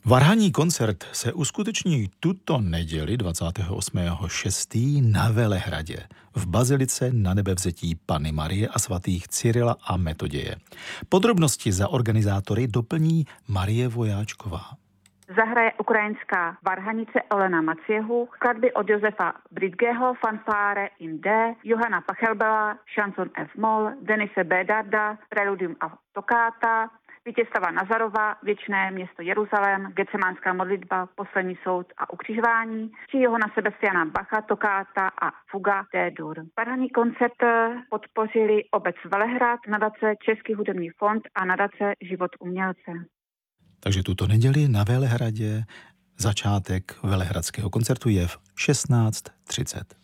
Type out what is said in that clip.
Varhanní koncert se uskuteční tuto neděli 28.6. na Velehradě v bazilice Nanebevzetí Panny Marie a svatých Cyrila a Metoděje. Podrobnosti za organizátory doplní Marie Vojáčková. Zahraje ukrajinská varhanice Olena Maciehu, skladby od Josefa Bridgeho, fanfáre in D, Johana Pachelbela, šanson F-moll, Denise Bédarda, preludium a toccata, Vítězslava Nazarova, Věčné město Jeruzalém, Getsemánská modlitba, Poslední soud a ukřižování, či Johana Sebastiana Bacha, toccata a fuga D-dur. Varhanní koncert podpořili obec Velehrad, nadace Český hudební fond a nadace Život umělce. Takže tuto neděli na Velehradě začátek velehradského koncertu je v 16:30.